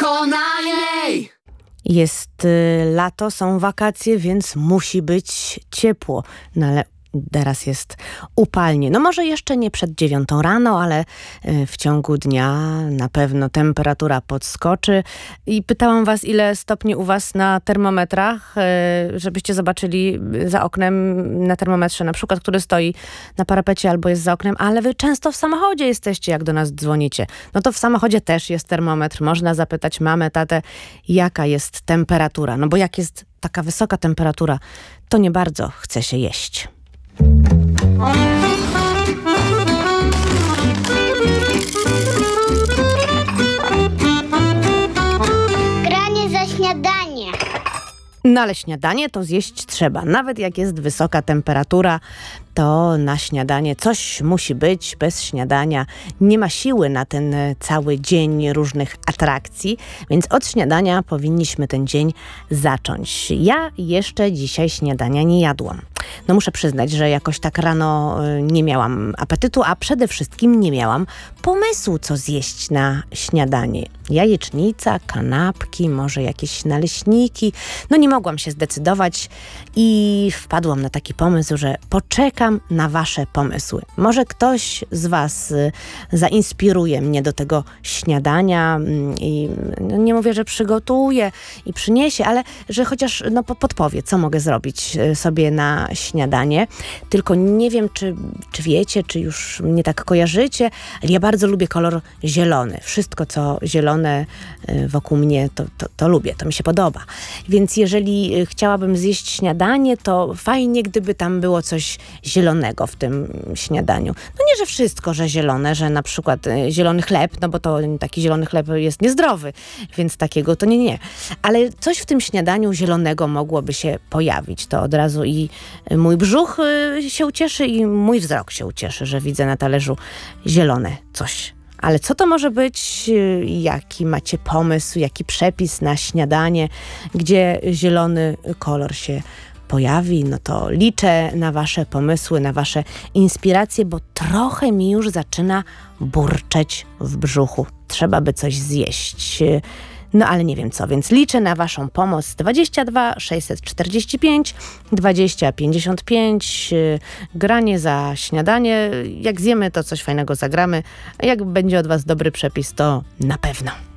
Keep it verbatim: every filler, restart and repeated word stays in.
tylko na niej. Jest y, lato, są wakacje, więc musi być ciepło. No ale teraz jest upalnie. No może jeszcze nie przed dziewiątą rano, ale y, w ciągu dnia na pewno temperatura podskoczy. I pytałam was, ile stopni u was na termometrach, y, żebyście zobaczyli za oknem na termometrze, na przykład, który stoi na parapecie albo jest za oknem, ale wy często w samochodzie jesteście, jak do nas dzwonicie. No to w samochodzie też jest termometr. Można zapytać mamę, tatę, jaka jest temperatura. No bo jak jest taka wysoka temperatura, to nie bardzo chce się jeść. Granie za śniadanie. No ale śniadanie to zjeść trzeba. Nawet jak jest wysoka temperatura, to na śniadanie coś musi być. Bez śniadania nie ma siły na ten cały dzień różnych atrakcji, więc od śniadania powinniśmy ten dzień zacząć. Ja jeszcze dzisiaj śniadania nie jadłam. No muszę przyznać, że jakoś tak rano nie miałam apetytu, a przede wszystkim nie miałam pomysłu, co zjeść na śniadanie. Jajecznica, kanapki, może jakieś naleśniki. No nie mogłam się zdecydować i wpadłam na taki pomysł, że poczekam na wasze pomysły. Może ktoś z was y, zainspiruje mnie do tego śniadania i no, nie mówię, że przygotuje i przyniesie, ale że chociaż no, podpowie, co mogę zrobić y, sobie na śniadanie. Tylko nie wiem, czy, czy wiecie, czy już mnie tak kojarzycie, ale ja bardzo lubię kolor zielony. Wszystko, co zielone y, wokół mnie, to, to, to lubię, to mi się podoba. Więc jeżeli y, chciałabym zjeść śniadanie, to fajnie, gdyby tam było coś zielonego w tym śniadaniu. No nie, że wszystko, że zielone, że na przykład y, zielony chleb, no bo to taki zielony chleb jest niezdrowy, więc takiego to nie, nie. Ale coś w tym śniadaniu zielonego mogłoby się pojawić. To od razu i mój brzuch y, się ucieszy i mój wzrok się ucieszy, że widzę na talerzu zielone coś. Ale co to może być? Jaki macie pomysł, jaki przepis na śniadanie, gdzie zielony kolor się pojawi? No to liczę na wasze pomysły, na wasze inspiracje, bo trochę mi już zaczyna burczeć w brzuchu. Trzeba by coś zjeść. No ale nie wiem co, więc liczę na waszą pomoc. dwadzieścia dwa sześćset czterdzieści pięć dwadzieścia pięćdziesiąt pięć. Granie za śniadanie. Jak zjemy, to coś fajnego zagramy. A jak będzie od was dobry przepis, to na pewno.